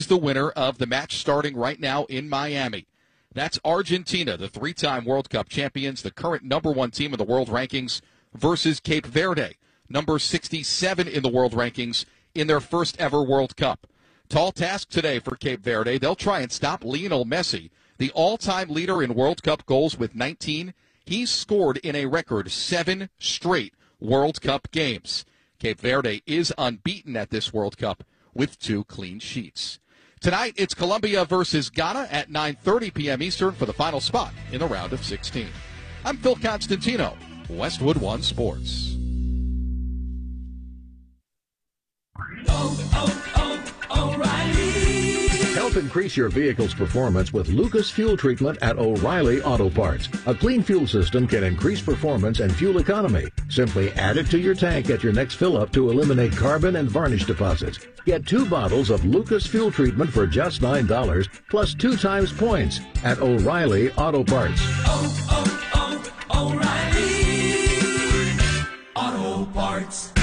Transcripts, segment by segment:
The winner of the match starting right now in Miami. That's Argentina, the three-time World Cup champions, the current number one team in the world rankings, versus Cape Verde, number 67 in the world rankings in their first ever World Cup. Tall task today for Cape Verde. They'll try and stop Lionel Messi, the all-time leader in World Cup goals with 19. He's scored in a record 7 straight World Cup games. Cape Verde is unbeaten at this World Cup with 2 clean sheets. Tonight, it's Colombia versus Ghana at 9:30 p.m. Eastern for the final spot in the round of 16. I'm Phil Constantino, Westwood One Sports. O'Reilly. Help increase your vehicle's performance with Lucas Fuel Treatment at O'Reilly Auto Parts. A clean fuel system can increase performance and fuel economy. Simply add it to your tank at your next fill-up to eliminate carbon and varnish deposits. Get 2 bottles of Lucas Fuel Treatment for just $9 plus 2 times points at O'Reilly Auto Parts. O'Reilly Auto Parts.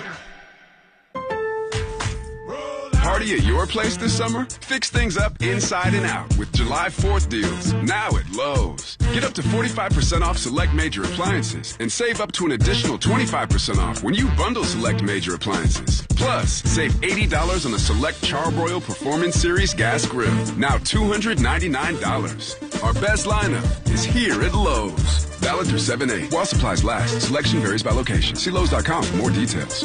Party at your place this summer? Fix things up inside and out with July 4th deals, now at Lowe's. Get up to 45% off select major appliances and save up to an additional 25% off when you bundle select major appliances. Plus, save $80 on a select Charbroil Performance Series gas grill, now $299. Our best lineup is here at Lowe's. Valid through 7/8. While supplies last, selection varies by location. See Lowe's.com for more details.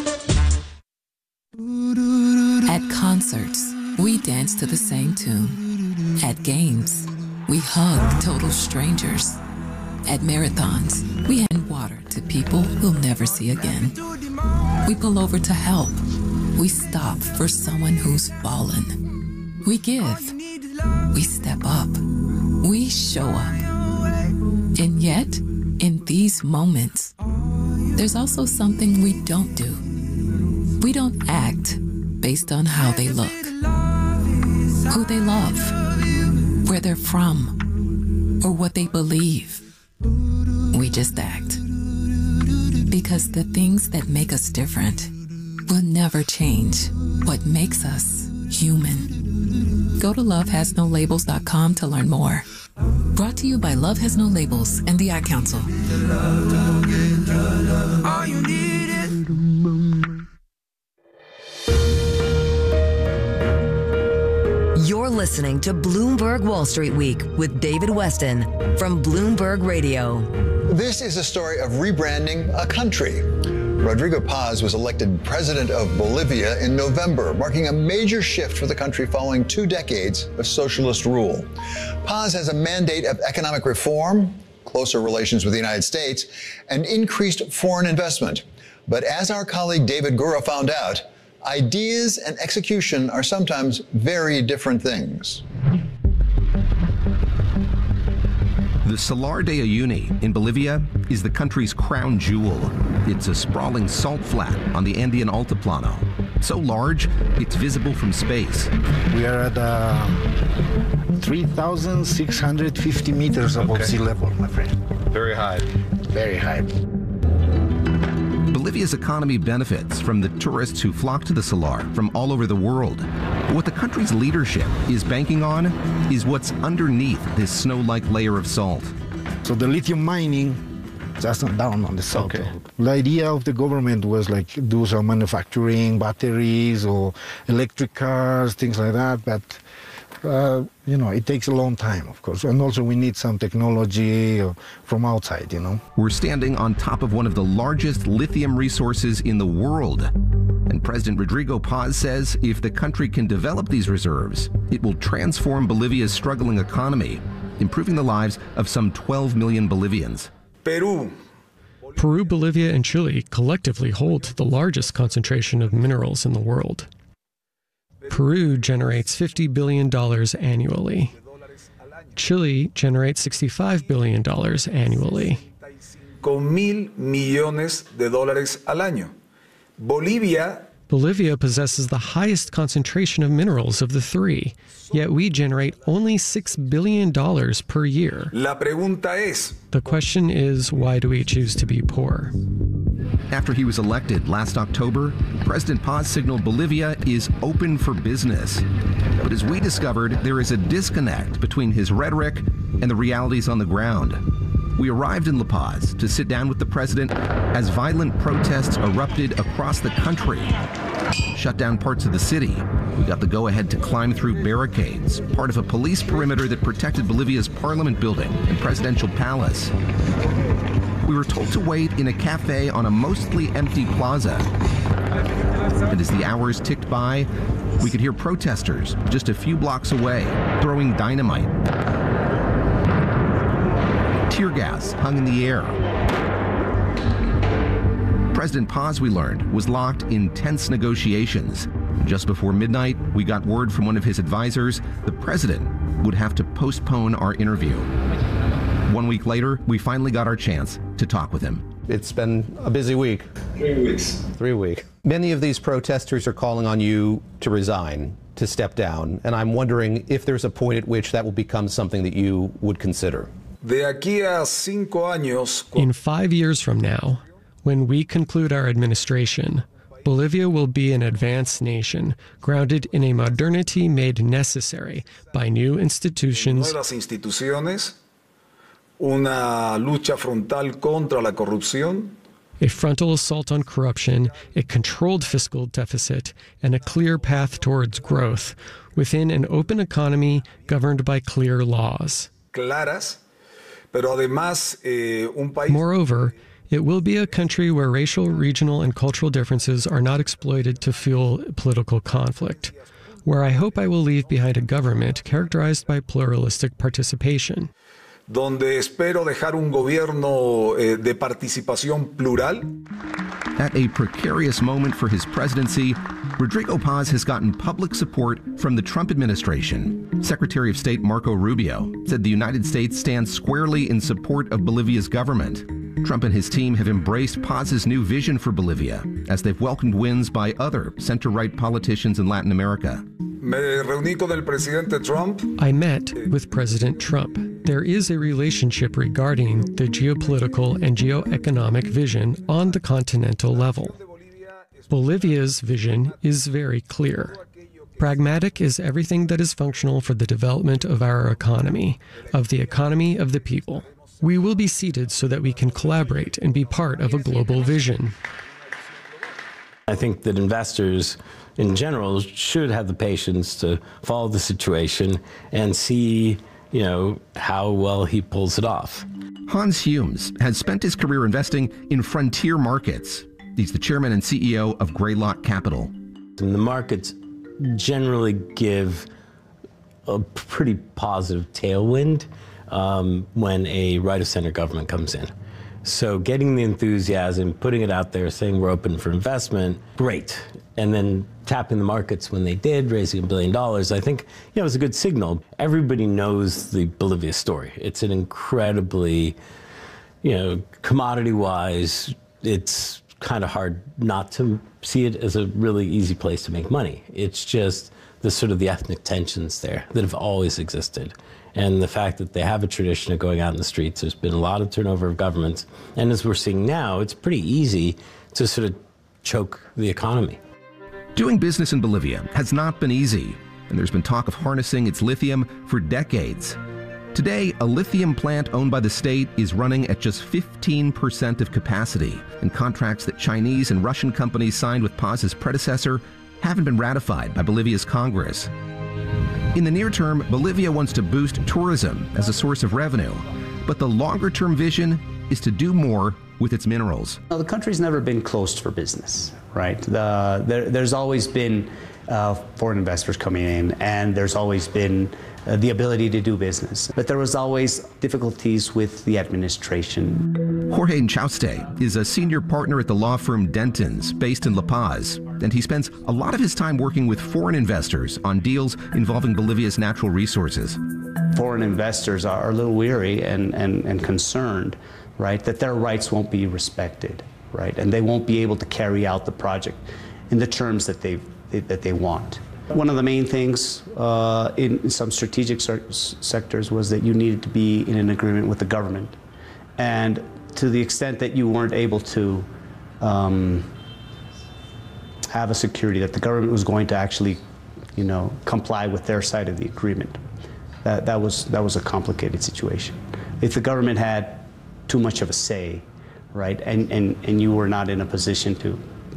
At concerts, we dance to the same tune. At games, we hug total strangers. At marathons, we hand water to people we'll never see again. We pull over to help. We stop for someone who's fallen. We give. We step up. We show up. And yet, in these moments, there's also something we don't do. We don't act based on how they look, who they love, where they're from, or what they believe. We just act. Because the things that make us different will never change what makes us human. Go to lovehasnolabels.com to learn more. Brought to you by Love Has No Labels and the Ad Council. All you need is You're listening to Bloomberg Wall Street Week with David Weston from Bloomberg Radio. This is a story of rebranding a country. Rodrigo Paz was elected president of Bolivia in November, marking a major shift for the country following 2 decades of socialist rule. Paz has a mandate of economic reform, closer relations with the United States, and increased foreign investment. But as our colleague David Gura found out, ideas and execution are sometimes very different things. The Salar de Uyuni in Bolivia is the country's crown jewel. It's a sprawling salt flat on the Andean Altiplano. So large, it's visible from space. We are at 3,650 meters above sea level, my friend. Very high. Very high. Bolivia's economy benefits from the tourists who flock to the Salar from all over the world. But what the country's leadership is banking on is what's underneath this snow-like layer of salt. So the lithium mining just down on the south. Okay. The idea of the government was like do some manufacturing, batteries or electric cars, things like that. But it takes a long time, of course. And also we need some technology from outside, We're standing on top of one of the largest lithium resources in the world. And President Rodrigo Paz says if the country can develop these reserves, it will transform Bolivia's struggling economy, improving the lives of some 12 million Bolivians. Peru, Bolivia, and Chile collectively hold the largest concentration of minerals in the world. Peru generates $50 billion annually. Chile generates $65 billion annually. Con $1,000 millones al año. Bolivia possesses the highest concentration of minerals of the three, yet we generate only $6 billion per year. La pregunta es, the question is, why do we choose to be poor? After he was elected last October, President Paz signaled Bolivia is open for business. But as we discovered, there is a disconnect between his rhetoric and the realities on the ground. We arrived in La Paz to sit down with the president as violent protests erupted across the country, shut down parts of the city. We got the go-ahead to climb through barricades, part of a police perimeter that protected Bolivia's parliament building and presidential palace. We were told to wait in a cafe on a mostly empty plaza. And as the hours ticked by, we could hear protesters just a few blocks away throwing dynamite. Tear gas hung in the air. President Paz, we learned, was locked in tense negotiations. Just before midnight, we got word from one of his advisors the president would have to postpone our interview. 1 week later, we finally got our chance to talk with him. It's been a busy week. 3 weeks. 3 weeks. Many of these protesters are calling on you to resign, to step down, and I'm wondering if there's a point at which that will become something that you would consider. De aquí a 5 años. In 5 years from now, when we conclude our administration, Bolivia will be an advanced nation, grounded in a modernity made necessary by new institutions, Nuevas instituciones, una lucha frontal contra la corrupción, a frontal assault on corruption, a controlled fiscal deficit, and a clear path towards growth within an open economy governed by clear laws. claras, pero además un país. Moreover, it will be a country where racial, regional, and cultural differences are not exploited to fuel political conflict, where I hope I will leave behind a government characterized by pluralistic participation. Donde espero dejar un gobierno de participación plural. At a precarious moment for his presidency, Rodrigo Paz has gotten public support from the Trump administration. Secretary of State Marco Rubio said the United States stands squarely in support of Bolivia's government. Trump and his team have embraced Paz's new vision for Bolivia as they've welcomed wins by other center-right politicians in Latin America. Me reuní con el presidente Trump. I met with President Trump. There is a relationship regarding the geopolitical and geoeconomic vision on the continental level. Bolivia's vision is very clear. Pragmatic is everything that is functional for the development of our economy, of the economy of the people. We will be seated so that we can collaborate and be part of a global vision. I think that investors in general should have the patience to follow the situation and see, how well he pulls it off. Hans Humes has spent his career investing in frontier markets. He's the chairman and CEO of Greylock Capital. And the markets generally give a pretty positive tailwind when a right-of-center government comes in. So getting the enthusiasm, putting it out there, saying we're open for investment, great. And then tapping the markets when they did, raising $1 billion, I think, it was a good signal. Everybody knows the Bolivia story. It's an incredibly, commodity-wise, it's kind of hard not to see it as a really easy place to make money. It's just the ethnic tensions there that have always existed. And the fact that they have a tradition of going out in the streets, there's been a lot of turnover of governments. And as we're seeing now, it's pretty easy to sort of choke the economy. Doing business in Bolivia has not been easy, and there's been talk of harnessing its lithium for decades. Today, a lithium plant owned by the state is running at just 15% of capacity, and contracts that Chinese and Russian companies signed with Paz's predecessor haven't been ratified by Bolivia's Congress. In the near term, Bolivia wants to boost tourism as a source of revenue, but the longer-term vision is to do more with its minerals. The country's never been closed for business, right? There's always been foreign investors coming in, and there's always been the ability to do business. But there was always difficulties with the administration. Jorge Nchauste is a senior partner at the law firm Dentons, based in La Paz, and he spends a lot of his time working with foreign investors on deals involving Bolivia's natural resources. Foreign investors are a little weary and concerned, right, that their rights won't be respected, right, and they won't be able to carry out the project in the terms that they want. One of the main things in some strategic sectors was that you needed to be in an agreement with the government. And to the extent that you weren't able to have a security that the government was going to actually, comply with their side of the agreement. That was a complicated situation. If the government had too much of a say, right, and you were not in a position to,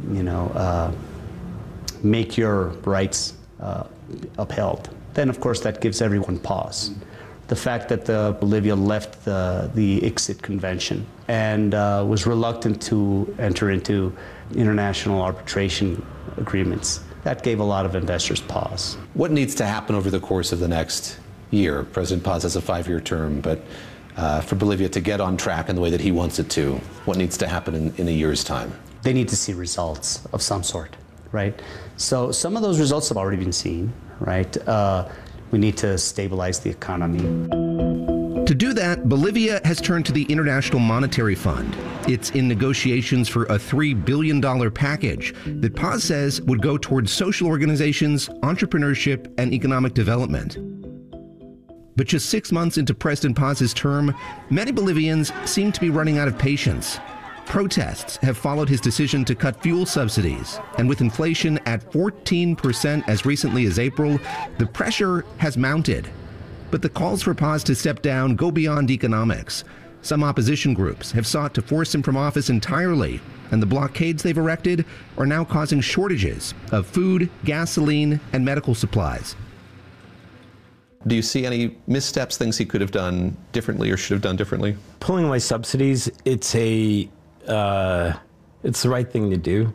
make your rights upheld, then of course that gives everyone pause. The fact that Bolivia left the ICSID convention and was reluctant to enter into international arbitration agreements, that gave a lot of investors pause. What needs to happen over the course of the next year? President Paz has a 5-year term, but for Bolivia to get on track in the way that he wants it to, what needs to happen in a year's time? They need to see results of some sort, right? So some of those results have already been seen, right? We need to stabilize the economy. To do that, Bolivia has turned to the International Monetary Fund. It's in negotiations for a $3 billion package that Paz says would go towards social organizations, entrepreneurship, and economic development. But just 6 months into President Paz's term, many Bolivians seem to be running out of patience. Protests have followed his decision to cut fuel subsidies, and with inflation at 14% as recently as April, the pressure has mounted. But the calls for Paz to step down go beyond economics. Some opposition groups have sought to force him from office entirely, and the blockades they've erected are now causing shortages of food, gasoline, and medical supplies. Do you see any missteps, things he could have done differently or should have done differently? Pulling away subsidies, it's the right thing to do.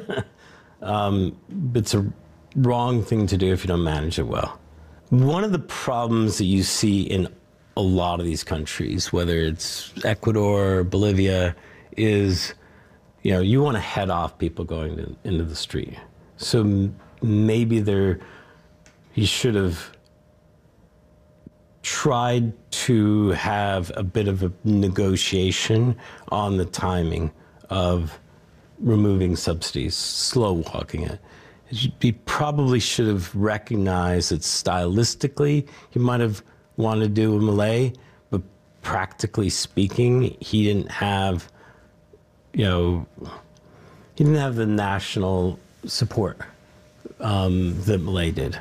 It's a wrong thing to do if you don't manage it well. One of the problems that you see in a lot of these countries, whether it's Ecuador, Bolivia, is, you want to head off people going into the street. So maybe he should have tried to have a bit of a negotiation on the timing of removing subsidies, slow walking it. He probably should have recognized that stylistically he might have wanted to do a Malay, but practically speaking, he didn't have, he didn't have the national support that Malay did.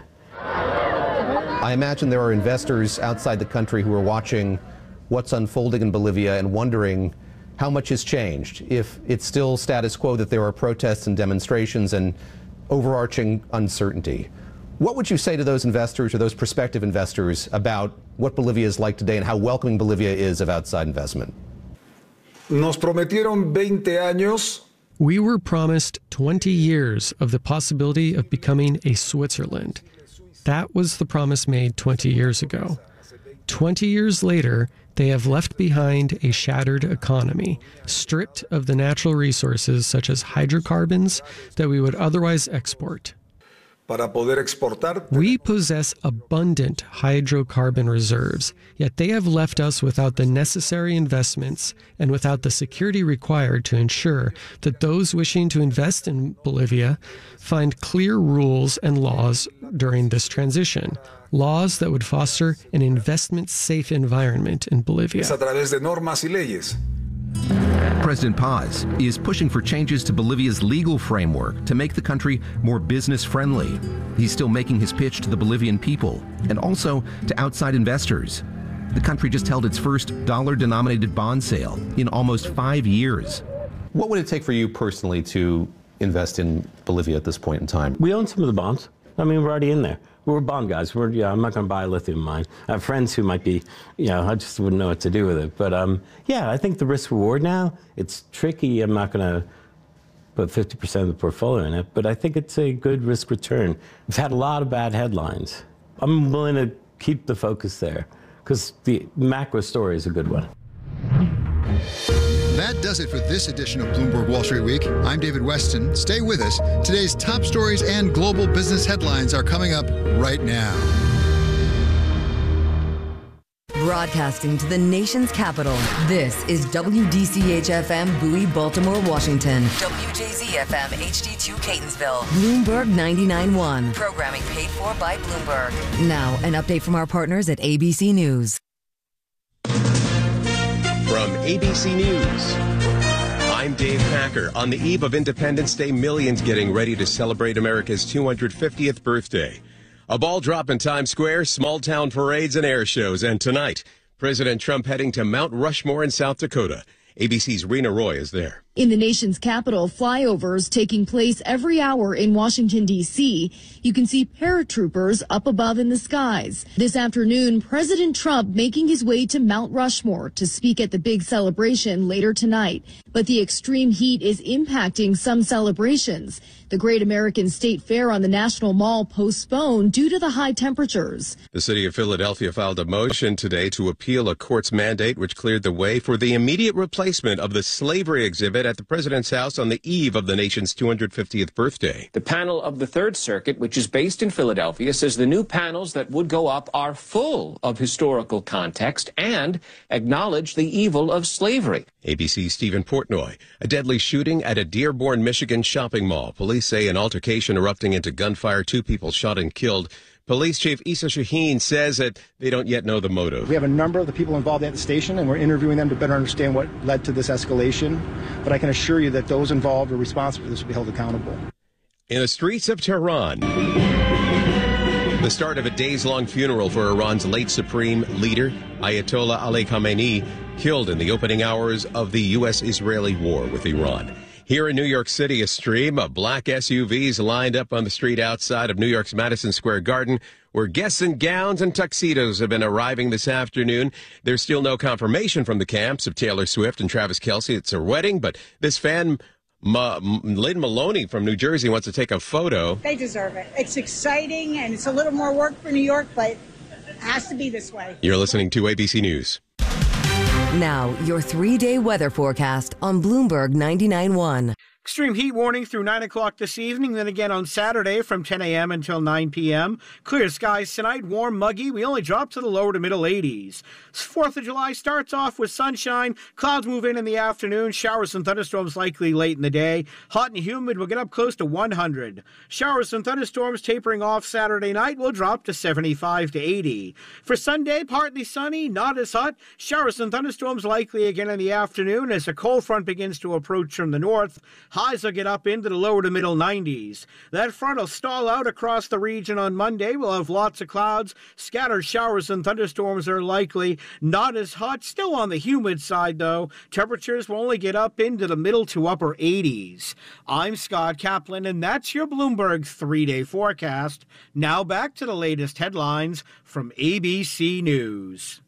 I imagine there are investors outside the country who are watching what's unfolding in Bolivia and wondering how much has changed. If it's still status quo, that there are protests and demonstrations and overarching uncertainty. What would you say to those investors or those prospective investors about what Bolivia is like today and how welcoming Bolivia is of outside investment? Nos prometieron 20 años. We were promised 20 years of the possibility of becoming a Switzerland. That was the promise made 20 years ago. 20 years later, they have left behind a shattered economy, stripped of the natural resources such as hydrocarbons that we would otherwise export. Para poder exportar. We possess abundant hydrocarbon reserves, yet they have left us without the necessary investments and without the security required to ensure that those wishing to invest in Bolivia find clear rules and laws during this transition. Laws that would foster an investment-safe environment in Bolivia. A través de normas y leyes. President Paz is pushing for changes to Bolivia's legal framework to make the country more business-friendly. He's still making his pitch to the Bolivian people and also to outside investors. The country just held its first dollar-denominated bond sale in almost 5 years. What would it take for you personally to invest in Bolivia at this point in time? We own some of the bonds. I mean, we're already in there. We're bond guys. I'm not going to buy a lithium mine. I have friends who might be, I just wouldn't know what to do with it. But I think the risk reward now, it's tricky. I'm not going to put 50% of the portfolio in it, but I think it's a good risk return. We've had a lot of bad headlines. I'm willing to keep the focus there because the macro story is a good one. That does it for this edition of Bloomberg Wall Street Week. I'm David Weston. Stay with us. Today's top stories and global business headlines are coming up right now. Broadcasting to the nation's capital, this is WDCH-FM Bowie, Baltimore, Washington. WJZ-FM HD2 Catonsville. Bloomberg 99.1. Programming paid for by Bloomberg. Now, an update from our partners at ABC News. From ABC News, I'm I'm Dave Packer. On the eve of Independence Day, millions getting ready to celebrate America's 250th birthday. A ball drop in Times Square, small town parades and air shows. And tonight, President Trump heading to Mount Rushmore in South Dakota. ABC's Rena Roy is there. In the nation's capital, flyovers taking place every hour in Washington, D.C. You can see paratroopers up above in the skies. This afternoon, President Trump making his way to Mount Rushmore to speak at the big celebration later tonight. But the extreme heat is impacting some celebrations. The Great American State Fair on the National Mall postponed due to the high temperatures. The city of Philadelphia filed a motion today to appeal a court's mandate which cleared the way for the immediate replacement of the slavery exhibit at the president's house on the eve of the nation's 250th birthday. The panel of the Third Circuit, which is based in Philadelphia, says the new panels that would go up are full of historical context and acknowledge the evil of slavery. ABC's Stephen Portnoy. A deadly shooting at a Dearborn, Michigan shopping mall. Police say an altercation erupting into gunfire, 2 people shot and killed. Police Chief Issa Shaheen says that they don't yet know the motive. We have a number of the people involved at the station, and we're interviewing them to better understand what led to this escalation. But I can assure you that those involved or responsible for this will be held accountable. In the streets of Tehran, the start of a days-long funeral for Iran's late supreme leader, Ayatollah Ali Khamenei, killed in the opening hours of the U.S.-Israeli war with Iran. Here in New York City, a stream of black SUVs lined up on the street outside of New York's Madison Square Garden, where guests in gowns and tuxedos have been arriving this afternoon. There's still no confirmation from the camps of Taylor Swift and Travis Kelce. It's a wedding, but this fan, Lynn Maloney from New Jersey, wants to take a photo. They deserve it. It's exciting, and it's a little more work for New York, but it has to be this way. You're listening to ABC News. Now, your 3-day weather forecast on Bloomberg 99.1. Extreme heat warning through 9 o'clock this evening, then again on Saturday from 10 a.m. until 9 p.m. Clear skies tonight, warm, muggy. We only drop to the lower to middle 80s. 4th of July starts off with sunshine. Clouds move in the afternoon. Showers and thunderstorms likely late in the day. Hot and humid will get up close to 100. Showers and thunderstorms tapering off Saturday night will drop to 75 to 80. For Sunday, partly sunny, not as hot. Showers and thunderstorms likely again in the afternoon as a cold front begins to approach from the north. Highs will get up into the lower to middle 90s. That front will stall out across the region on Monday. We'll have lots of clouds. Scattered showers and thunderstorms are likely. Not as hot. Still on the humid side, though. Temperatures will only get up into the middle to upper 80s. I'm Scott Kaplan, and that's your Bloomberg 3-day forecast. Now back to the latest headlines from ABC News.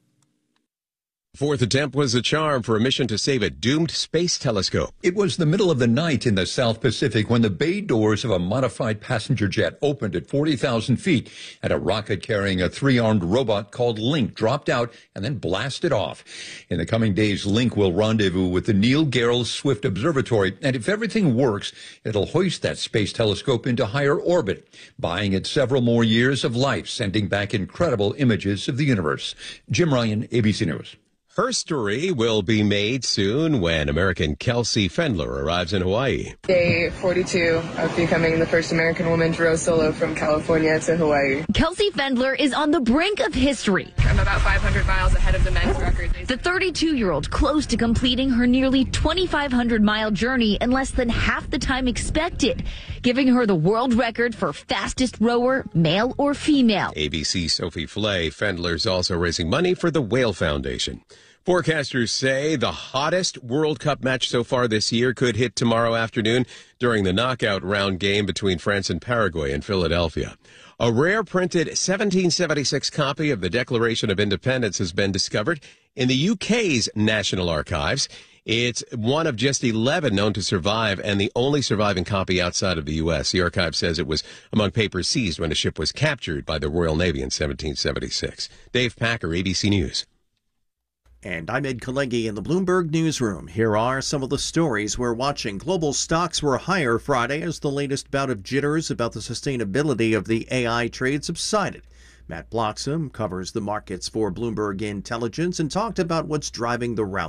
Fourth attempt was a charm for a mission to save a doomed space telescope. It was the middle of the night in the South Pacific when the bay doors of a modified passenger jet opened at 40,000 feet and a rocket carrying a 3-armed robot called Link dropped out and then blasted off. In the coming days, Link will rendezvous with the Neil Gehrels Swift Observatory, and if everything works, it'll hoist that space telescope into higher orbit, buying it several more years of life, sending back incredible images of the universe. Jim Ryan, ABC News. Her story will be made soon when American Kelsey Fendler arrives in Hawaii. Day 42 of becoming the first American woman to row solo from California to Hawaii. Kelsey Fendler is on the brink of history. I'm about 500 miles ahead of the men's record. The 32-year-old close to completing her nearly 2,500-mile journey in less than half the time expected, giving her the world record for fastest rower, male or female. ABC's Sophie Flay. Fendler's also raising money for the Whale Foundation. Forecasters say the hottest World Cup match so far this year could hit tomorrow afternoon during the knockout round game between France and Paraguay in Philadelphia. A rare printed 1776 copy of the Declaration of Independence has been discovered in the UK's National Archives. It's one of just 11 known to survive and the only surviving copy outside of the U.S. The archive says it was among papers seized when a ship was captured by the Royal Navy in 1776. Dave Packer, ABC News. And I'm Ed Kalegi in the Bloomberg Newsroom. Here are some of the stories we're watching. Global stocks were higher Friday as the latest bout of jitters about the sustainability of the AI trade subsided. Matt Bloxham covers the markets for Bloomberg Intelligence and talked about what's driving the rally.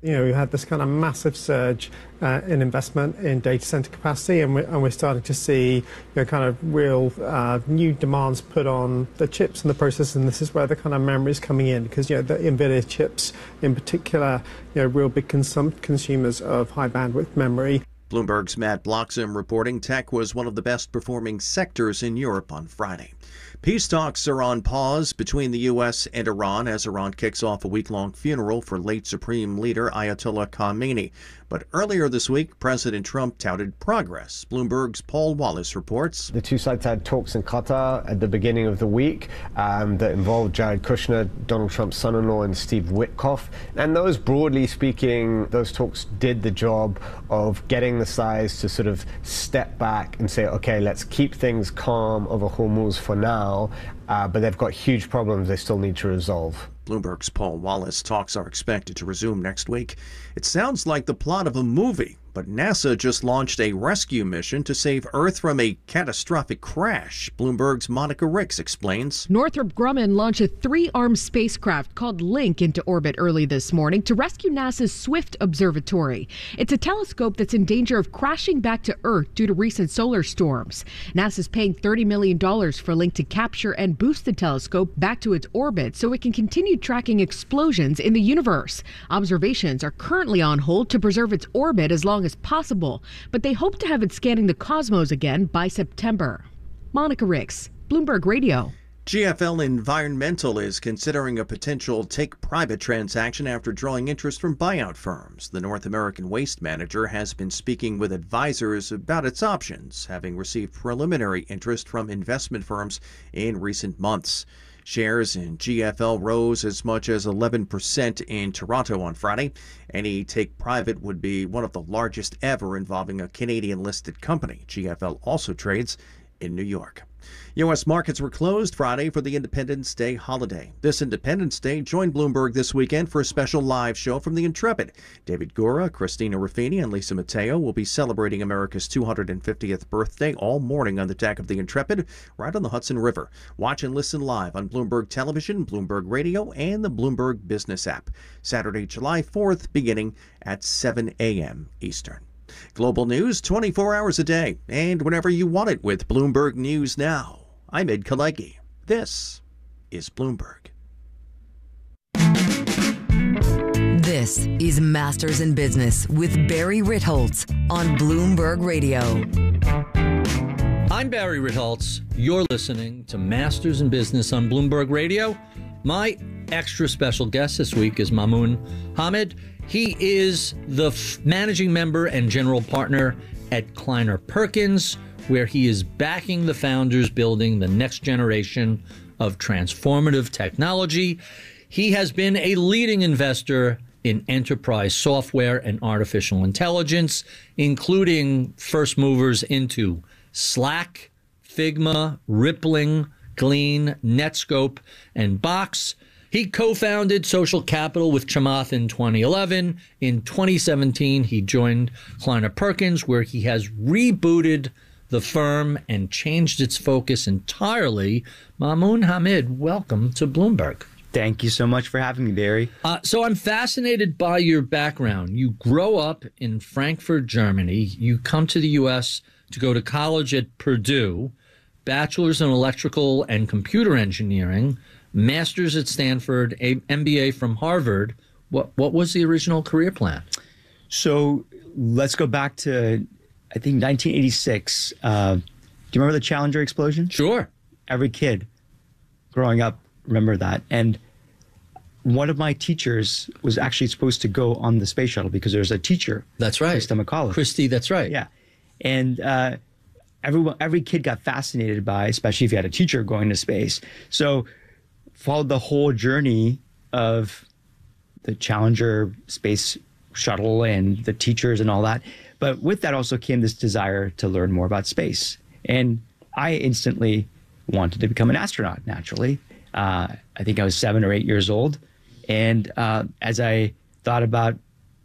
We had this kind of massive surge in investment in data center capacity, and we're starting to see kind of real new demands put on the chips and the processors, and this is where the kind of memory is coming in, because the NVIDIA chips in particular, real big consumers of high bandwidth memory. Bloomberg's Matt Bloxham reporting tech was one of the best performing sectors in Europe on Friday. Peace talks are on pause between the U.S. and Iran as Iran kicks off a week-long funeral for late Supreme Leader Ayatollah Khamenei. But earlier this week, President Trump touted progress. Bloomberg's Paul Wallace reports. The two sides had talks in Qatar at the beginning of the week that involved Jared Kushner, Donald Trump's son-in-law, and Steve Witkoff. And those, broadly speaking, those talks did the job of getting the sides to sort of step back and say, okay, let's keep things calm over Hormuz for now, but they've got huge problems they still need to resolve. Bloomberg's Paul Wallace. Talks are expected to resume next week. It sounds like the plot of a movie, but NASA just launched a rescue mission to save Earth from a catastrophic crash. Bloomberg's Monica Ricks explains. Northrop Grumman launched a 3-armed spacecraft called Link into orbit early this morning to rescue NASA's Swift Observatory. It's a telescope that's in danger of crashing back to Earth due to recent solar storms. NASA's paying $30 million for Link to capture and boost the telescope back to its orbit so it can continue tracking explosions in the universe. Observations are currently on hold to preserve its orbit as long as possible, but they hope to have it scanning the cosmos again by September. Monica Ricks, Bloomberg Radio. GFL Environmental is considering a potential take-private transaction after drawing interest from buyout firms. The North American waste manager has been speaking with advisors about its options, having received preliminary interest from investment firms in recent months. Shares in GFL rose as much as 11% in Toronto on Friday. Any take-private would be one of the largest ever involving a Canadian-listed company. GFL also trades in New York. U.S. markets were closed Friday for the Independence Day holiday. This Independence Day joined Bloomberg this weekend for a special live show from the Intrepid. David Gura, Christina Ruffini, and Lisa Mateo will be celebrating America's 250th birthday all morning on the deck of the Intrepid, right on the Hudson River. Watch and listen live on Bloomberg Television, Bloomberg Radio, and the Bloomberg Business app. Saturday, July 4th, beginning at 7 a.m. Eastern. Global news 24 hours a day and whenever you want it with Bloomberg News Now. I'm Ed Kalecki. This is Bloomberg. This is Masters in Business with Barry Ritholtz on Bloomberg Radio. I'm Barry Ritholtz. You're listening to Masters in Business on Bloomberg Radio. My extra special guest this week is Mamoun Hamed. He is the managing member and general partner at Kleiner Perkins, where he is backing the founders building the next generation of transformative technology. He has been a leading investor in enterprise software and artificial intelligence, including first movers into Slack, Figma, Rippling, Glean, Netscope, and Box. He co-founded Social Capital with Chamath in 2011. In 2017, he joined Kleiner Perkins, where he has rebooted the firm and changed its focus entirely. Mamoun Hamed, welcome to Bloomberg. Thank you so much for having me, Barry. So I'm fascinated by your background. You grow up in Frankfurt, Germany. You come to the U.S. to go to college at Purdue, bachelor's in electrical and computer engineering, master's at Stanford, a MBA from Harvard. What was the original career plan? So let's go back to, I think, 1986. Do you remember the Challenger explosion? Sure. Every kid growing up remember that. And one of my teachers was actually supposed to go on the space shuttle because there was a teacher. That's right. Christa McAuliffe. Christy, that's right. Yeah. And every kid got fascinated by, especially if you had a teacher going to space. So followed the whole journey of the Challenger space shuttle and the teachers and all that. But with that also came this desire to learn more about space. And I instantly wanted to become an astronaut, naturally. I think I was 7 or 8 years old. And as I thought about,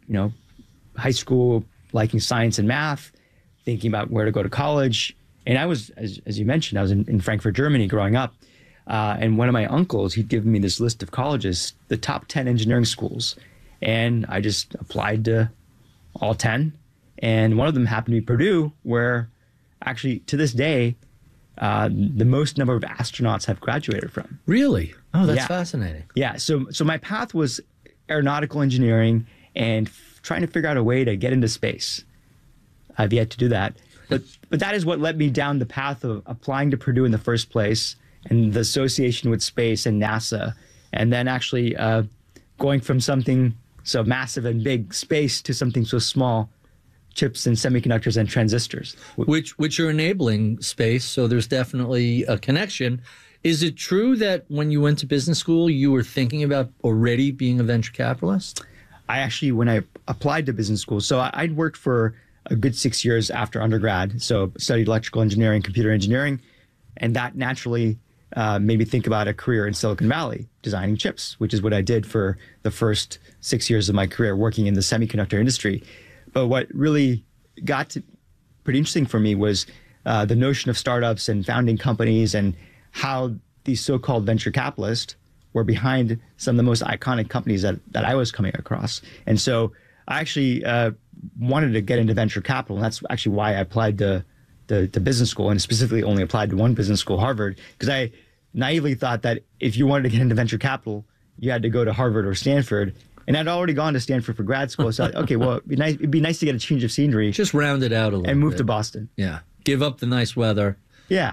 high school, liking science and math, thinking about where to go to college. And I was, as you mentioned, I was in Frankfurt, Germany growing up. And one of my uncles, he'd given me this list of colleges, the top 10 engineering schools. And I just applied to all 10. And one of them happened to be Purdue, where actually to this day, the most number of astronauts have graduated from. Really? Oh, that's fascinating. Yeah. So my path was aeronautical engineering and trying to figure out a way to get into space. I've yet to do that. But that is what led me down the path of applying to Purdue in the first place and the association with space and NASA. And then actually going from something so massive and big, space, to something so small, chips and semiconductors and transistors. Which are enabling space, so there's definitely a connection. Is it true that when you went to business school, you were thinking about already being a venture capitalist? I actually, when I applied to business school, so I'd worked for a good 6 years after undergrad, so studied electrical engineering, computer engineering, and that naturally made me think about a career in Silicon Valley, designing chips, which is what I did for the first 6 years of my career, working in the semiconductor industry. But what really got pretty interesting for me was the notion of startups and founding companies and how these so-called venture capitalists were behind some of the most iconic companies that I was coming across. And so I actually wanted to get into venture capital, and that's actually why I applied to business school, and specifically only applied to one business school, Harvard, because I naively thought that if you wanted to get into venture capital, you had to go to Harvard or Stanford. And I'd already gone to Stanford for grad school, so I thought, okay, well, it'd be nice to get a change of scenery. Just round it out a little and move bit. to Boston. Yeah, give up the nice weather. Yeah.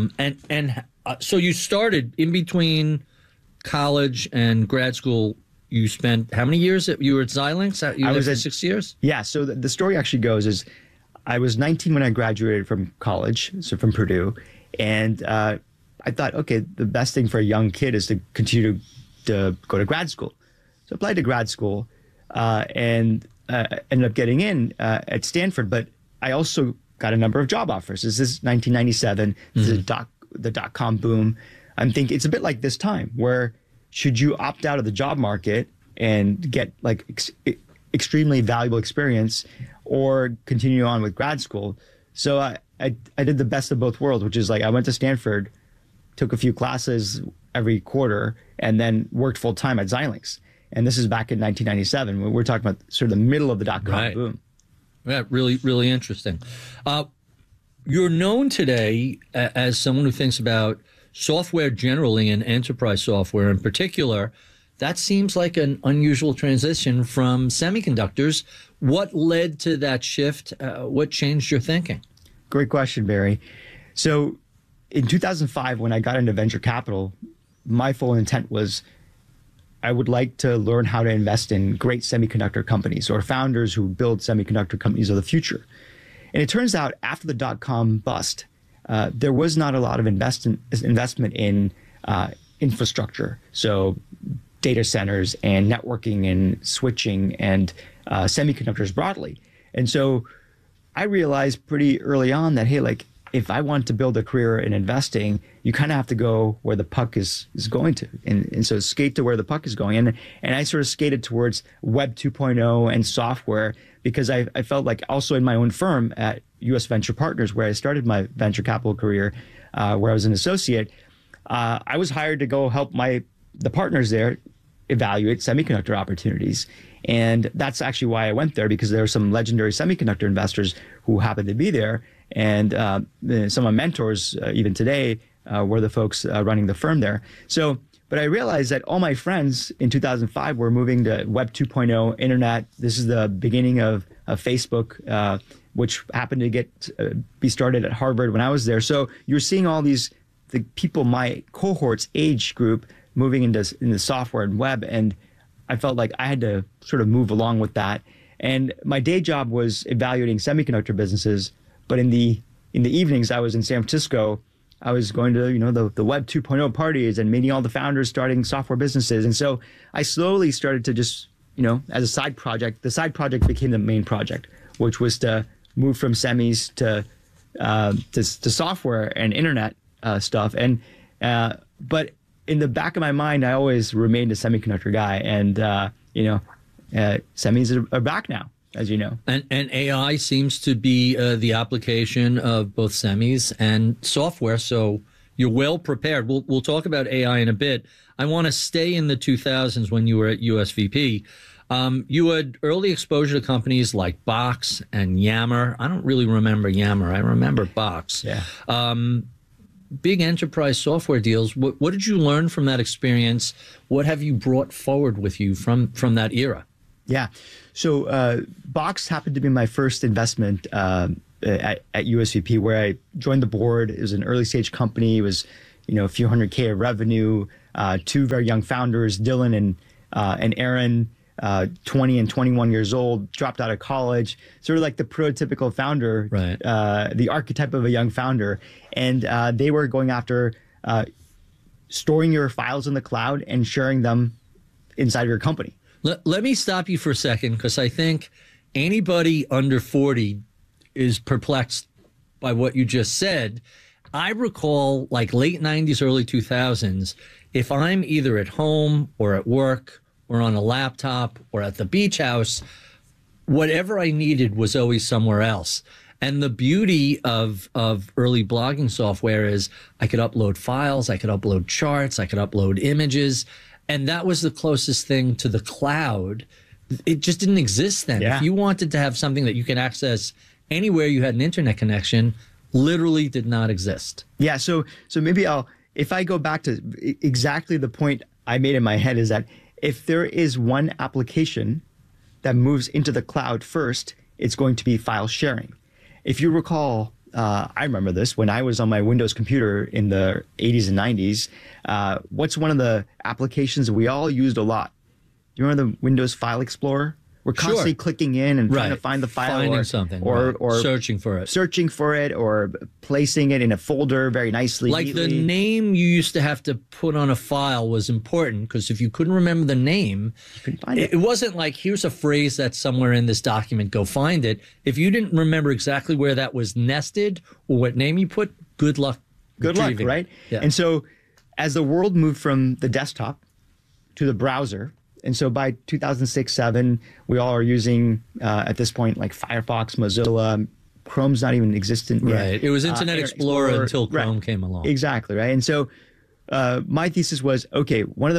So you started in between college and grad school. You spent how many years? You were at Xilinx? You was at 6 years? Yeah, so the story actually goes is I was 19 when I graduated from college, so from Purdue, and I thought, okay, the best thing for a young kid is to continue to go to grad school. So I applied to grad school and ended up getting in at Stanford, but I also got a number of job offers. This is 1997, this is the dot-com boom. I'm thinking it's a bit like this time where should you opt out of the job market and get like extremely valuable experience or continue on with grad school? So I did the best of both worlds, which is like I went to Stanford, took a few classes every quarter, and then worked full time at Xilinx. And this is back in 1997. We're talking about sort of the middle of the dot-com boom. Yeah, really, really interesting. You're known today as someone who thinks about software generally and enterprise software in particular. That seems like an unusual transition from semiconductors. What led to that shift? What changed your thinking? Great question, Barry. So in 2005, when I got into venture capital, my full intent was I would like to learn how to invest in great semiconductor companies or founders who build semiconductor companies of the future. And it turns out after the dot-com bust, there was not a lot of investment in infrastructure. So data centers and networking and switching and semiconductors broadly. And so I realized pretty early on that, hey, like if I want to build a career in investing, you kind of have to go where the puck is going to. And so skate to where the puck is going. And I sort of skated towards Web 2.0 and software because I felt like also in my own firm at US Venture Partners, where I started my venture capital career, where I was an associate, I was hired to go help the partners there evaluate semiconductor opportunities. And that's actually why I went there, because there were some legendary semiconductor investors who happened to be there. And some of my mentors, even today, were the folks running the firm there. So, but I realized that all my friends in 2005 were moving to Web 2.0, internet. This is the beginning of Facebook, which happened to be started at Harvard when I was there. So you're seeing all the people, my cohort's age group, moving into software and web. And I felt like I had to sort of move along with that. And my day job was evaluating semiconductor businesses. But in the evenings, I was in San Francisco. I was going to the Web 2.0 parties and meeting all the founders starting software businesses. And so I slowly started to just as a side project. The side project became the main project, which was to move from semis to software and internet stuff. And but in the back of my mind, I always remained a semiconductor guy. And semis are back now, as you know. And AI seems to be the application of both semis and software, so you're well prepared. We'll talk about AI in a bit. I want to stay in the 2000s when you were at USVP. You had early exposure to companies like Box and Yammer. I don't really remember Yammer. I remember Box. Yeah. Big enterprise software deals. What did you learn from that experience? What have you brought forward with you from that era? Yeah. So Box happened to be my first investment at USVP, where I joined the board. It was an early stage company. It was, a few $100K of revenue. Two very young founders, Dylan and Aaron, 20 and 21 years old, dropped out of college, sort of like the prototypical founder, right? The archetype of a young founder. And they were going after storing your files in the cloud and sharing them inside of your company. Let me stop you for a second, because I think anybody under 40 is perplexed by what you just said. I recall like late 90s, early 2000s, if I'm either at home or at work or on a laptop or at the beach house, whatever I needed was always somewhere else. And the beauty of early blogging software is I could upload files, I could upload charts, I could upload images. And that was the closest thing to the cloud. It just didn't exist then. Yeah. If you wanted to have something that you can access anywhere you had an internet connection, literally did not exist. Yeah. So maybe if I go back to exactly the point I made in my head, is that if there is one application that moves into the cloud first, it's going to be file sharing. If you recall, I remember this when I was on my Windows computer in the 80s and 90s. What's one of the applications that we all used a lot? Do you remember the Windows File Explorer? We're constantly clicking in and trying to find the file, finding something, or searching for it, or placing it in a folder very nicely. Like neatly. the name you used to have to put on a file was important, because if you couldn't remember the name, you couldn't find it. It wasn't like, here's a phrase that's somewhere in this document, go find it. If you didn't remember exactly where that was nested or what name you put, good luck. Good luck, right? Yeah. And so as the world moved from the desktop to the browser, and so by 2006-07, we all are using, at this point, like Firefox, Mozilla, Chrome's not even existent yet. Right. It was Internet Explorer until Chrome came along. Exactly, right? And so my thesis was, okay, one of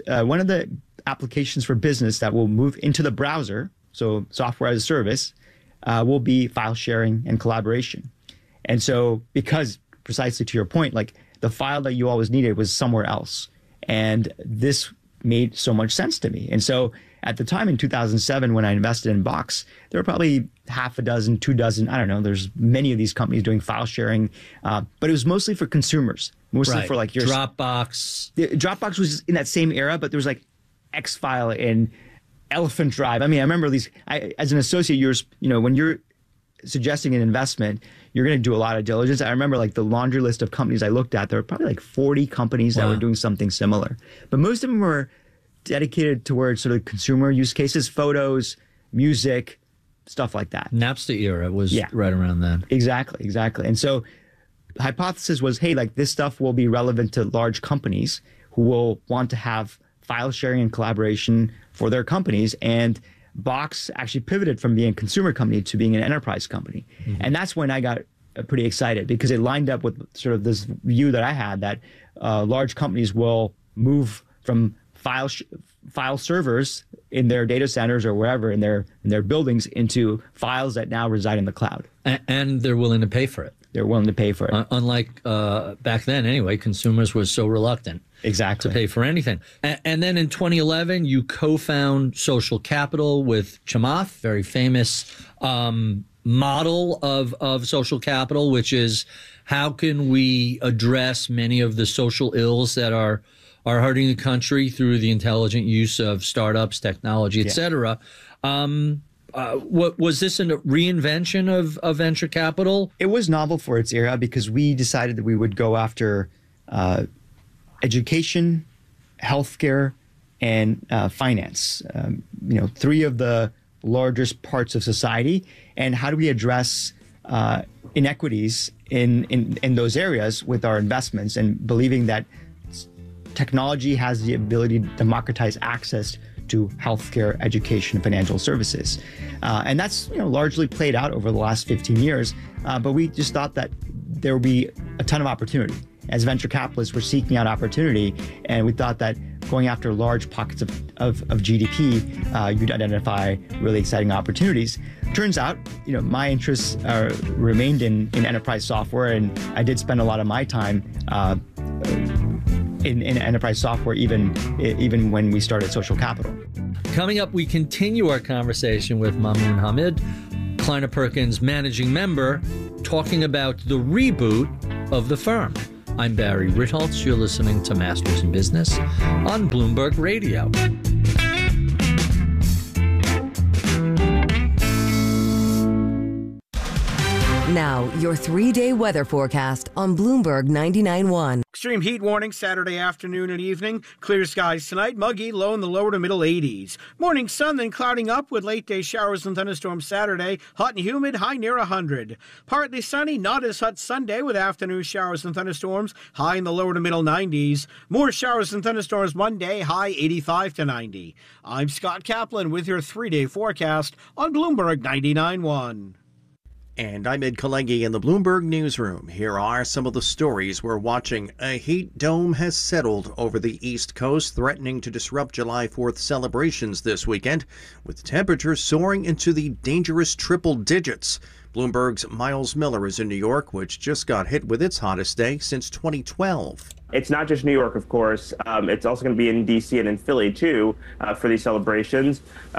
the applications for business that will move into the browser, so software as a service, will be file sharing and collaboration. And so because, precisely to your point, like the file that you always needed was somewhere else. And this made so much sense to me. And so at the time in 2007, when I invested in Box, there were probably half a dozen, 2 dozen, I don't know, there's many of these companies doing file sharing, but it was mostly for consumers, mostly for like your Dropbox. Dropbox was in that same era, but there was like X-File and Elephant Drive. I mean, I remember these, as an associate, when you're suggesting an investment, you're going to do a lot of diligence. I remember like the laundry list of companies I looked at, there were probably like 40 companies that were doing something similar. But most of them were dedicated towards sort of consumer use cases, photos, music, stuff like that. Napster era was right around then. Exactly. And so the hypothesis was, hey, like this stuff will be relevant to large companies who will want to have file sharing and collaboration for their companies. And Box actually pivoted from being a consumer company to being an enterprise company. Mm-hmm. And that's when I got pretty excited, because it lined up with sort of this view that I had that large companies will move from file servers in their data centers or wherever in their buildings into files that now reside in the cloud. And they're willing to pay for it. They're willing to pay for it. Unlike back then, anyway, consumers were so reluctant to pay for anything. And then in 2011, you co-found Social Capital with Chamath, very famous model of social capital, which is how can we address many of the social ills that are hurting the country through the intelligent use of startups, technology, et cetera. What was this a reinvention of venture capital? It was novel for its era, because we decided that we would go after education, healthcare, and finance. 3 of the largest parts of society. And how do we address inequities in those areas with our investments, and believing that technology has the ability to democratize access to healthcare, education, and financial services. And that's largely played out over the last 15 years. But we just thought that there would be a ton of opportunity. As venture capitalists, we're seeking out opportunity, and we thought that going after large pockets of GDP, you'd identify really exciting opportunities. Turns out, my interests remained in enterprise software, and I did spend a lot of my time in enterprise software, even when we started Social Capital. Coming up, we continue our conversation with Mamoun Hamid, Kleiner Perkins managing member, talking about the reboot of the firm. I'm Barry Ritholtz. You're listening to Masters in Business on Bloomberg Radio. Now, your 3-day weather forecast on Bloomberg 99.1. Extreme heat warning Saturday afternoon and evening. Clear skies tonight. Muggy, low in the lower to middle 80s. Morning sun, then clouding up with late day showers and thunderstorms Saturday. Hot and humid, high near 100. Partly sunny, not as hot Sunday with afternoon showers and thunderstorms. High in the lower to middle 90s. More showers and thunderstorms Monday, high 85 to 90. I'm Scott Kaplan with your 3-day forecast on Bloomberg 99.1. And I'm Ed Kalegi in the Bloomberg Newsroom. Here are some of the stories we're watching. A heat dome has settled over the East Coast, threatening to disrupt July 4th celebrations this weekend, with temperatures soaring into the dangerous triple digits. Bloomberg's Miles Miller is in New York, which just got hit with its hottest day since 2012. It's not just New York, of course. It's also going to be in D.C. and in Philly, too, for these celebrations.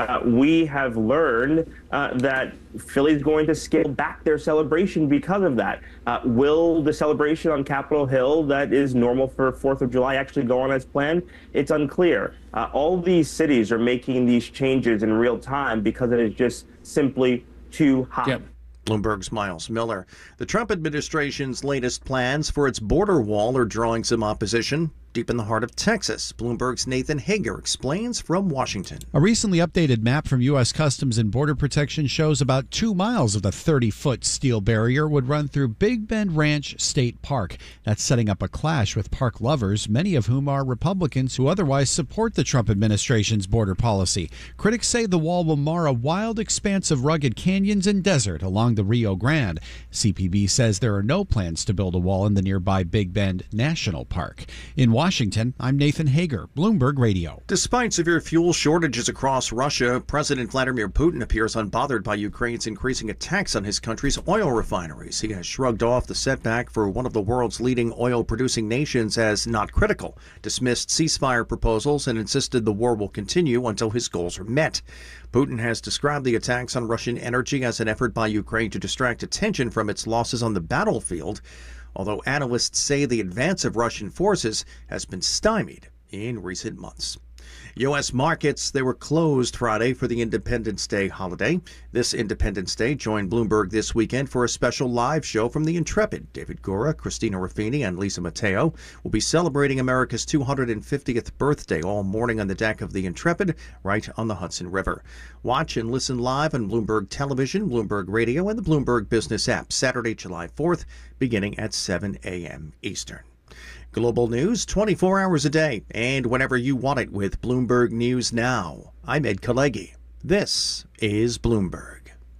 We have learned that Philly's going to scale back their celebration because of that. Will the celebration on Capitol Hill that is normal for 4th of July actually go on as planned? It's unclear. All these cities are making these changes in real time because it is just simply too hot. Yep. Bloomberg's Miles Miller. The Trump administration's latest plans for its border wall are drawing some opposition. Deep in the heart of Texas, Bloomberg's Nathan Hager explains from Washington. A recently updated map from U.S. Customs and Border Protection shows about 2 miles of the 30-foot steel barrier would run through Big Bend Ranch State Park. That's setting up a clash with park lovers, many of whom are Republicans who otherwise support the Trump administration's border policy. Critics say the wall will mar a wild expanse of rugged canyons and desert along the Rio Grande. CPB says there are no plans to build a wall in the nearby Big Bend National Park. In Washington, I'm Nathan Hager, Bloomberg Radio. Despite severe fuel shortages across Russia, President Vladimir Putin appears unbothered by Ukraine's increasing attacks on his country's oil refineries. He has shrugged off the setback for one of the world's leading oil-producing nations as not critical, dismissed ceasefire proposals, and insisted the war will continue until his goals are met. Putin has described the attacks on Russian energy as an effort by Ukraine to distract attention from its losses on the battlefield, although analysts say the advance of Russian forces has been stymied in recent months. U.S. markets, they were closed Friday for the Independence Day holiday. This Independence Day joined Bloomberg this weekend for a special live show from the Intrepid. David Gura, Christina Ruffini, and Lisa Mateo will be celebrating America's 250th birthday all morning on the deck of the Intrepid, right on the Hudson River. Watch and listen live on Bloomberg Television, Bloomberg Radio, and the Bloomberg Business app Saturday, July 4th, beginning at 7 a.m. Eastern. Global news 24 hours a day and whenever you want it with Bloomberg News Now. I'm Ed Kalegi. This is Bloomberg.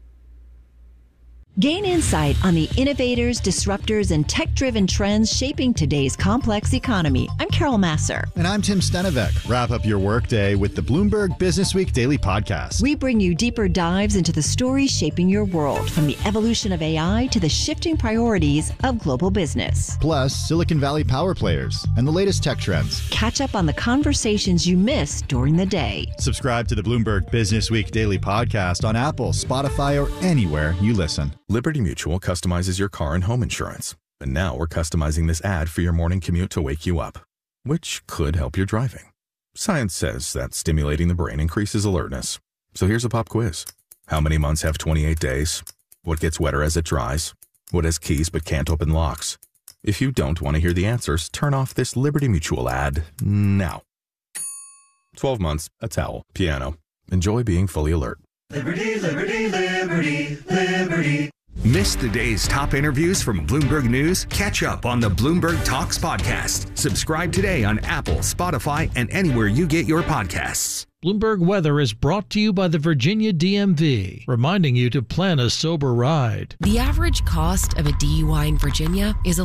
Gain insight on the innovators, disruptors, and tech-driven trends shaping today's complex economy. I'm Carol Masser. And I'm Tim Stenevec. Wrap up your workday with the Bloomberg Business Week Daily Podcast. We bring you deeper dives into the stories shaping your world, from the evolution of AI to the shifting priorities of global business. Plus, Silicon Valley power players and the latest tech trends. Catch up on the conversations you missed during the day. Subscribe to the Bloomberg Business Week Daily Podcast on Apple, Spotify, or anywhere you listen. Liberty Mutual customizes your car and home insurance. And now we're customizing this ad for your morning commute to wake you up, which could help your driving. Science says that stimulating the brain increases alertness. So here's a pop quiz. How many months have 28 days? What gets wetter as it dries? What has keys but can't open locks? If you don't want to hear the answers, turn off this Liberty Mutual ad now. 12 months, a towel, piano. Enjoy being fully alert. Liberty, liberty, liberty, liberty. Miss the day's top interviews from Bloomberg News? Catch up on the Bloomberg Talks podcast. Subscribe today on Apple, Spotify, and anywhere you get your podcasts. Bloomberg Weather is brought to you by the Virginia DMV, reminding you to plan a sober ride. The average cost of a DUI in Virginia is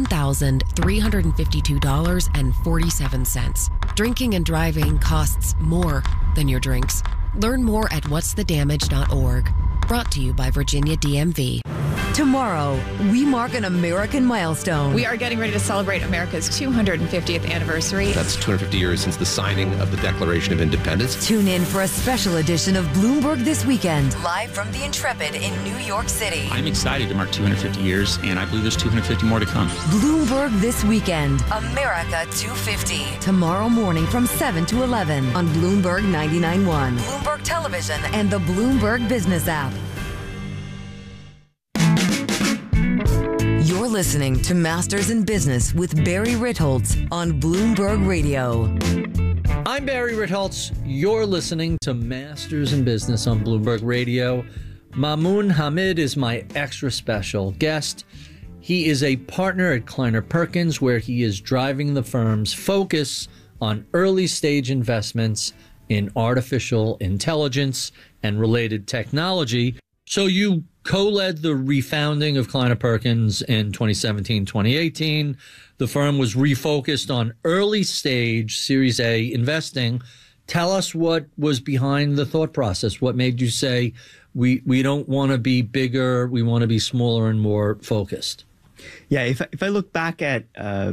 $11,352.47. Drinking and driving costs more than your drinks. Learn more at whatsthedamage.org. Brought to you by Virginia DMV. Tomorrow, we mark an American milestone. We are getting ready to celebrate America's 250th anniversary. That's 250 years since the signing of the Declaration of Independence. Tune in for a special edition of Bloomberg This Weekend, live from the Intrepid in New York City. I'm excited to mark 250 years, and I believe there's 250 more to come. Bloomberg This Weekend, America 250. Tomorrow morning from 7 to 11 on Bloomberg 99.1, Bloomberg Television, and the Bloomberg Business app. You're listening to Masters in Business with Barry Ritholtz on Bloomberg Radio. I'm Barry Ritholtz. You're listening to Masters in Business on Bloomberg Radio. Mamoun Hamid is my extra special guest. He is a partner at Kleiner Perkins, where he is driving the firm's focus on early stage investments in artificial intelligence and related technology. So you co-led the refounding of Kleiner Perkins in 2017, 2018. The firm was refocused on early stage Series A investing. Tell us what was behind the thought process. What made you say, we don't want to be bigger, we want to be smaller and more focused? Yeah, if I look back at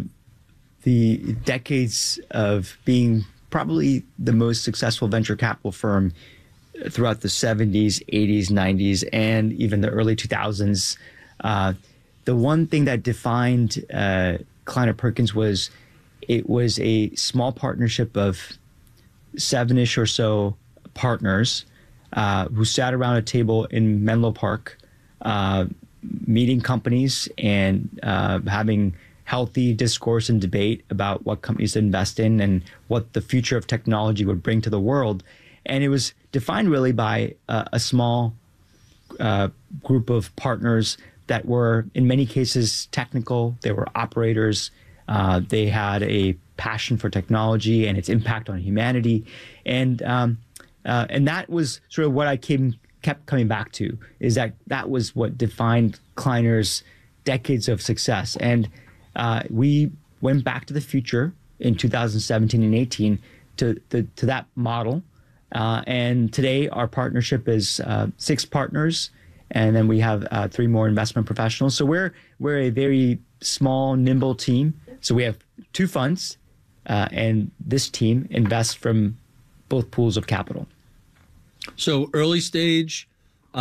the decades of being probably the most successful venture capital firm throughout the 70s, 80s, 90s, and even the early 2000s, the one thing that defined Kleiner Perkins was it was a small partnership of 7-ish or so partners who sat around a table in Menlo Park, meeting companies and having healthy discourse and debate about what companies to invest in and what the future of technology would bring to the world. And it was defined really by a small group of partners that were, in many cases, technical. They were operators. They had a passion for technology and its impact on humanity. And that was sort of what I kept coming back to, is that was what defined Kleiner's decades of success. And we went back to the future in 2017 and 18 to that model. And today our partnership is 6 partners, and then we have 3 more investment professionals. So we're a very small, nimble team. So we have 2 funds, and this team invests from both pools of capital. So early stage,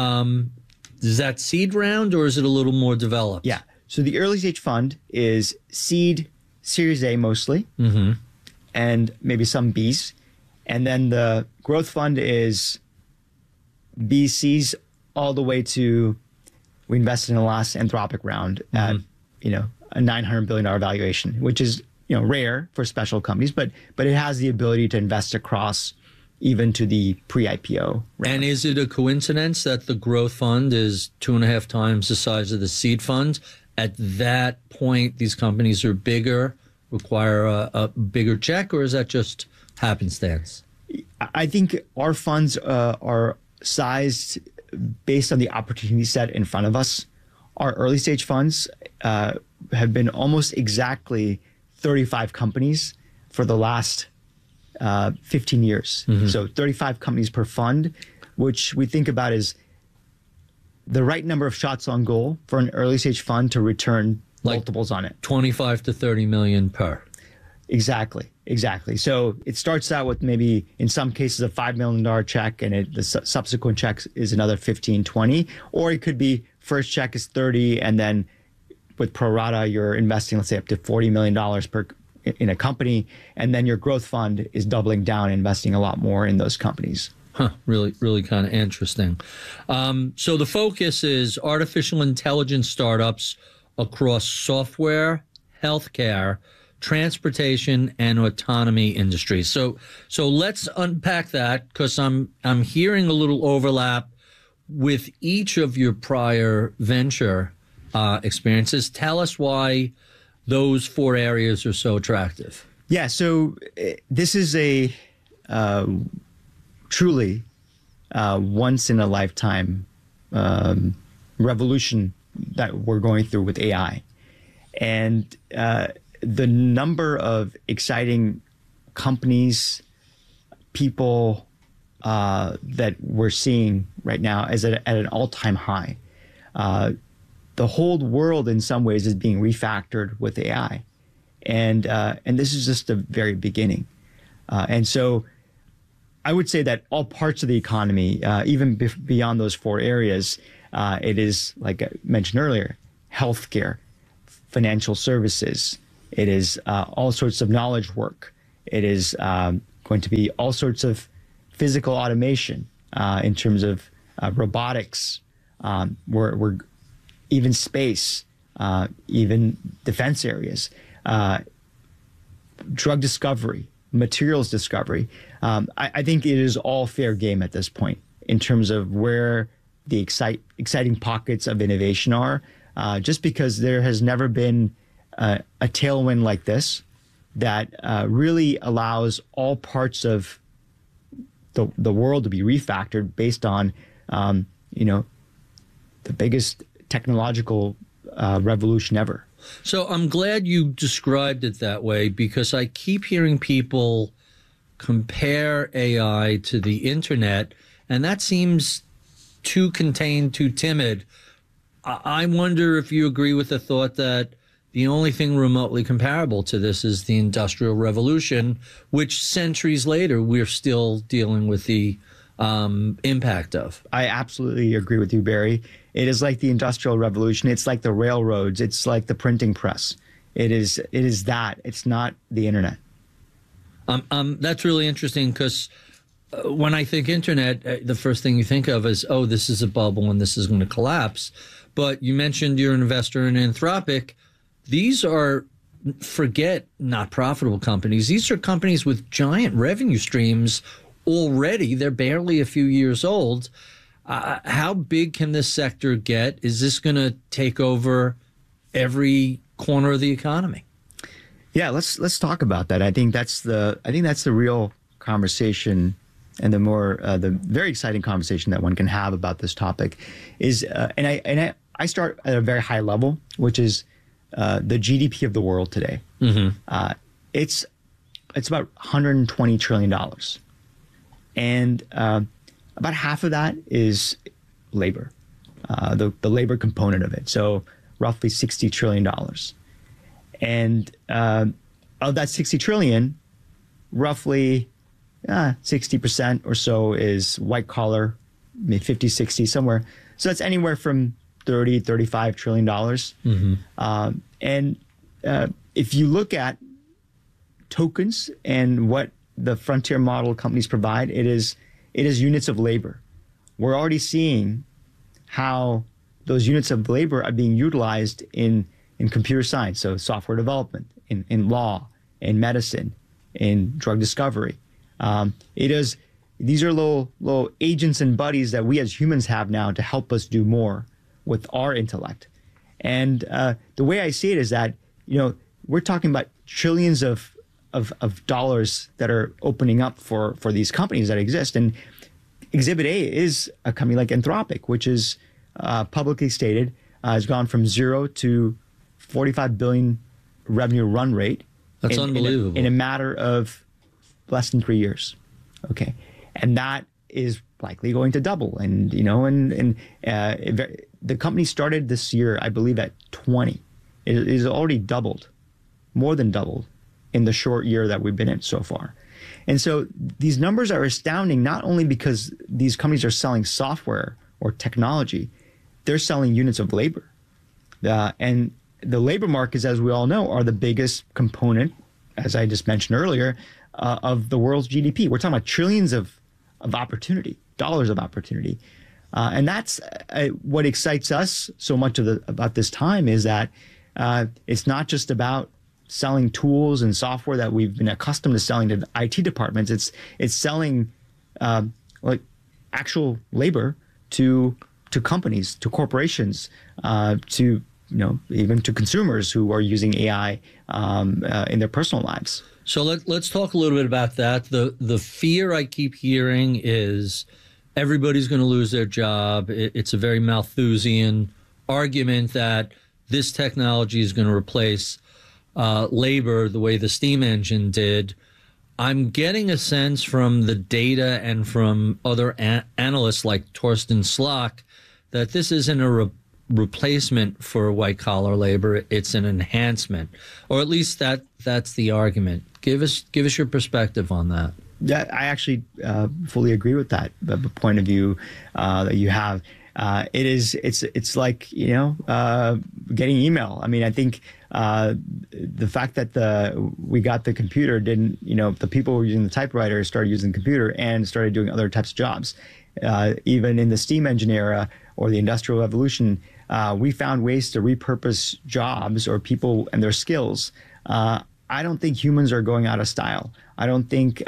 is that seed round or is it a little more developed? Yeah. So the early stage fund is seed, Series A mostly, and maybe some Bs. And then the growth fund is BCs all the way to, we invested in the last Anthropic round at, a $900 billion valuation, which is, rare for special companies, but it has the ability to invest across even to the pre-IPO round. And is it a coincidence that the growth fund is 2.5 times the size of the seed fund? At that point, these companies are bigger, require a bigger check, or is that just happenstance? I think our funds are sized based on the opportunity set in front of us. Our early stage funds have been almost exactly 35 companies for the last 15 years. So 35 companies per fund, which we think about as the right number of shots on goal for an early stage fund to return multiples on it. 25 to 30 million per. Exactly. So it starts out with maybe, in some cases, a $5 million check, and the subsequent check is another 15, 20. Or it could be first check is 30, and then with pro rata, you're investing, let's say, up to $40 million in a company, and then your growth fund is doubling down, investing a lot more in those companies. Really, really kind of interesting. So the focus is artificial intelligence startups across software, healthcare, transportation, and autonomy industries. So let's unpack that, because I'm hearing a little overlap with each of your prior venture experiences, tell us why those 4 areas are so attractive. Yeah, so this is a truly once in a lifetime revolution that we're going through with AI. And the number of exciting companies, people that we're seeing right now is at an all-time high. The whole world in some ways is being refactored with AI. And this is just the very beginning. And so I would say that all parts of the economy, even beyond those 4 areas, it is, like I mentioned earlier, healthcare, financial services. It is all sorts of knowledge work. It is going to be all sorts of physical automation in terms of robotics, we're even space, even defense areas, drug discovery, materials discovery. I think it is all fair game at this point in terms of where the exciting pockets of innovation are, just because there has never been a tailwind like this that really allows all parts of the world to be refactored based on, the biggest technological revolution ever. So I'm glad you described it that way, because I keep hearing people compare AI to the internet, and that seems too contained, too timid. I wonder if you agree with the thought that the only thing remotely comparable to this is the Industrial Revolution, which centuries later we're still dealing with the impact of. I absolutely agree with you, Barry. It is like the Industrial Revolution. It's like the railroads. It's like the printing press. It is that. It's not the internet. That's really interesting, because when I think internet, the first thing you think of is, oh, this is a bubble and this is going to collapse. But you mentioned you're an investor in Anthropic. These are, forget not profitable companies. These are companies with giant revenue streams already. They're barely a few years old. How big can this sector get? Is this going to take over every corner of the economy? Yeah, let's talk about that. I think that's the real conversation, and the very exciting conversation that one can have about this topic is, and I start at a very high level, which is the GDP of the world today. Mm-hmm. It's about $120 trillion, and about half of that is labor, the labor component of it. So roughly $60 trillion. And of that 60 trillion, roughly 60% or so is white collar, maybe 50, 60, somewhere. So that's anywhere from $30, $35 trillion. Mm-hmm. And if you look at tokens and what the frontier model companies provide, it is units of labor. We're already seeing how those units of labor are being utilized in computer science, so software development, in law, in medicine, in drug discovery. These are little agents and buddies that we as humans have now to help us do more with our intellect. And the way I see it is that, we're talking about trillions of dollars that are opening up for these companies that exist. And Exhibit A is a company like Anthropic, which is publicly stated, has gone from 0 to 45 billion revenue run rate. That's unbelievable. In a matter of less than 3 years. Okay. And that is likely going to double. And, the company started this year, I believe, at 20. It is already doubled, more than doubled in the short year that we've been in so far. And so these numbers are astounding, not only because these companies are selling software or technology, they're selling units of labor. And the labor markets, as we all know, are the biggest component, as I just mentioned earlier, of the world's GDP. We're talking about trillions of opportunity, dollars of opportunity. And that's what excites us so much about this time, is that it's not just about selling tools and software that we've been accustomed to selling to IT departments. It's selling like actual labor to companies, to corporations, to even to consumers who are using AI in their personal lives. So let's talk a little bit about that. The fear I keep hearing is everybody's going to lose their job. It's a very Malthusian argument that this technology is going to replace labor the way the steam engine did. I'm getting a sense from the data and from other analysts like Torsten Slok that this isn't a replacement for white-collar labor. It's an enhancement, or at least that's the argument. Give us your perspective on that. Yeah, I actually fully agree with that, the point of view that you have. It's like, getting email. I mean, I think the fact that we got the computer didn't, the people who were using the typewriter started using the computer and started doing other types of jobs. Even in the steam engine era or the Industrial Revolution, we found ways to repurpose jobs or people and their skills. I don't think humans are going out of style. I don't think,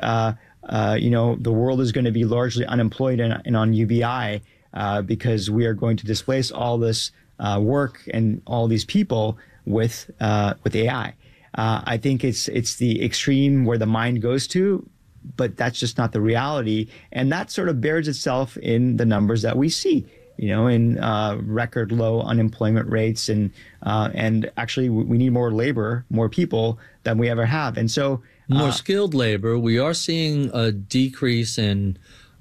the world is going to be largely unemployed and on UBI because we are going to displace all this work and all these people with AI. I think it's the extreme where the mind goes to, but that's just not the reality. And that sort of bears itself in the numbers that we see, in record low unemployment rates. And actually, we need more labor, more people than we ever have. And so more skilled labor. We are seeing a decrease in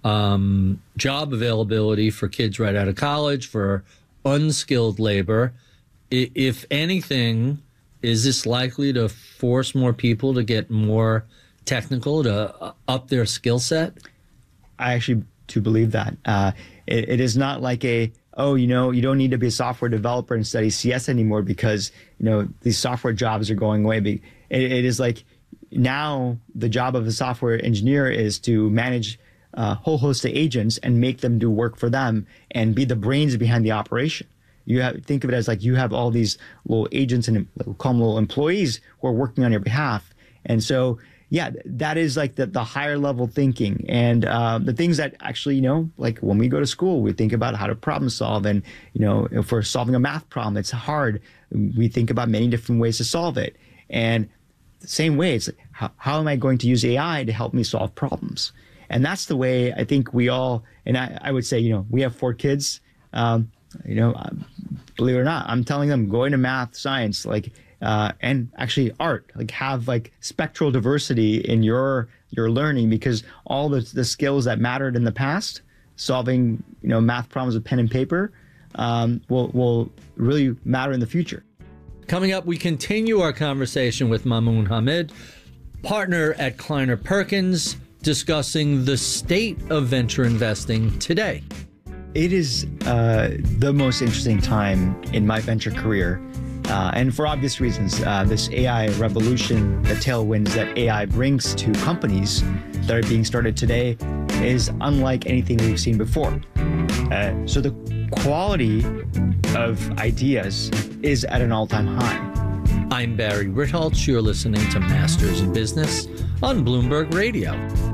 job availability for kids right out of college, for unskilled labor. If anything, is this likely to force more people to get more technical, to up their skill set? I actually do believe that. It is not like you don't need to be a software developer and study CS anymore because, these software jobs are going away. It is like now the job of a software engineer is to manage a whole host of agents and make them do work for them and be the brains behind the operation. Think of it as like you have all these little agents and we'll call them little employees who are working on your behalf. And so, yeah, that is like the higher level thinking and the things that actually, like when we go to school, we think about how to problem solve. And, if we're solving a math problem, it's hard. We think about many different ways to solve it. And the same way, it's like, how am I going to use AI to help me solve problems? And that's the way I think we all, and I would say, we have 4 kids, believe it or not, I'm telling them go into math, science, and actually art, have spectral diversity in your learning, because all the skills that mattered in the past, solving, math problems with pen and paper, will really matter in the future. Coming up, we continue our conversation with Mamoun Hamid, partner at Kleiner Perkins, discussing the state of venture investing today. It is the most interesting time in my venture career, and for obvious reasons. This AI revolution, the tailwinds that AI brings to companies that are being started today is unlike anything we've seen before. So the quality of ideas is at an all-time high. I'm Barry Ritholtz. You're listening to Masters in Business on Bloomberg Radio.